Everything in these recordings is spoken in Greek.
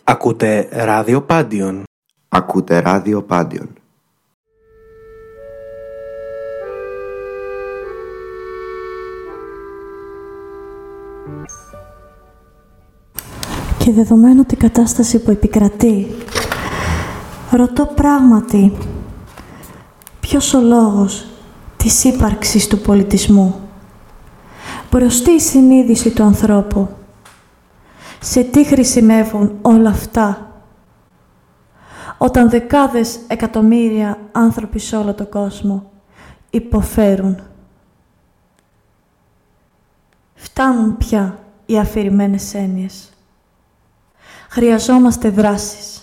Ακούτε ράδιο Πάντιον. Ακούτε ράδιο Πάντιον. Και δεδομένου την κατάσταση που επικρατεί, ρωτώ πράγματι ποιος ο λόγος της ύπαρξης του πολιτισμού. Μπροστή η συνείδηση του ανθρώπου. Σε τι χρησιμεύουν όλα αυτά, όταν δεκάδες εκατομμύρια άνθρωποι σε όλο τον κόσμο υποφέρουν. Φτάνουν πια οι αφηρημένες έννοιες. Χρειαζόμαστε δράσεις.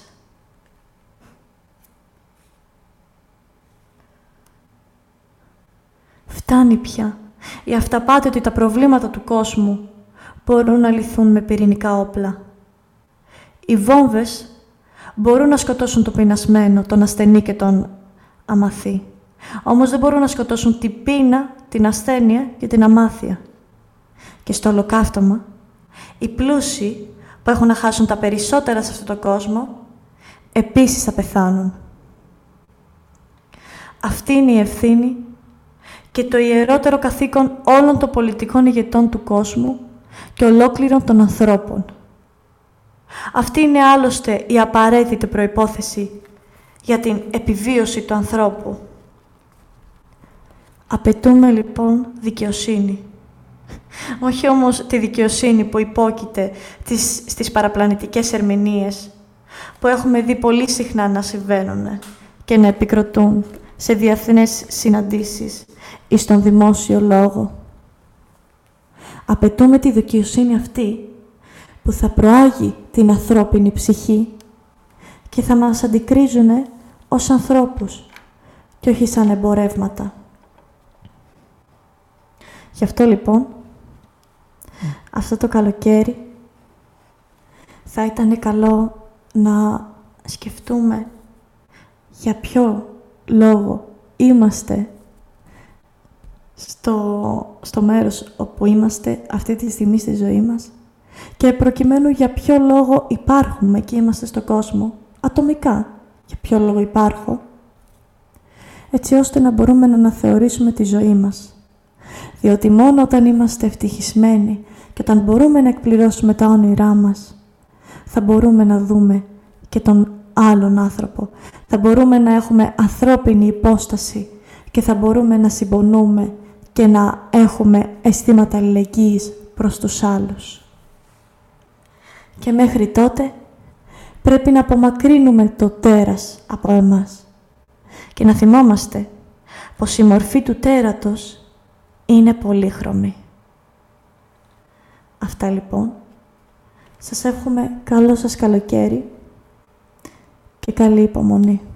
Φτάνει πια η αυταπάτη ότι τα προβλήματα του κόσμου μπορούν να λυθούν με πυρηνικά όπλα. Οι βόμβες μπορούν να σκοτώσουν τον πεινασμένο, τον ασθενή και τον αμαθή. Όμως δεν μπορούν να σκοτώσουν την πείνα, την ασθένεια και την αμάθεια. Και στο ολοκαύτωμα, οι πλούσιοι που έχουν να χάσουν τα περισσότερα σε αυτόν τον κόσμο, επίσης θα πεθάνουν. Αυτή είναι η ευθύνη και το ιερότερο καθήκον όλων των πολιτικών ηγετών του κόσμου και ολόκληρων των ανθρώπων. Αυτή είναι άλλωστε η απαραίτητη προϋπόθεση για την επιβίωση του ανθρώπου. Απαιτούμε λοιπόν δικαιοσύνη. Όχι όμως τη δικαιοσύνη που υπόκειται στις παραπλανητικές ερμηνείες που έχουμε δει πολύ συχνά να συμβαίνουν και να επικροτούν σε διεθνές συναντήσεις ή στον δημόσιο λόγο. Απαιτούμε τη δικαιοσύνη αυτή που θα προάγει την ανθρώπινη ψυχή και θα μας αντικρίζουν ως ανθρώπους και όχι σαν εμπορεύματα. Γι' αυτό λοιπόν, αυτό το καλοκαίρι θα ήταν καλό να σκεφτούμε για ποιο λόγο είμαστε στο μέρος όπου είμαστε αυτή τη στιγμή στη ζωή μας και προκειμένου για ποιο λόγο υπάρχουμε και είμαστε στον κόσμο, ατομικά, για ποιο λόγο υπάρχω, έτσι ώστε να μπορούμε να αναθεωρήσουμε τη ζωή μας. Διότι μόνο όταν είμαστε ευτυχισμένοι και όταν μπορούμε να εκπληρώσουμε τα όνειρά μας, θα μπορούμε να δούμε και τον άλλον άνθρωπο. Θα μπορούμε να έχουμε ανθρώπινη υπόσταση και θα μπορούμε να συμπονούμε και να έχουμε αισθήματα αλληλεγγύης προς τους άλλους. Και μέχρι τότε πρέπει να απομακρύνουμε το τέρας από εμάς και να θυμόμαστε πως η μορφή του τέρατος είναι πολύχρωμη. Αυτά λοιπόν. Σας εύχομαι καλό σας καλοκαίρι και καλή υπομονή.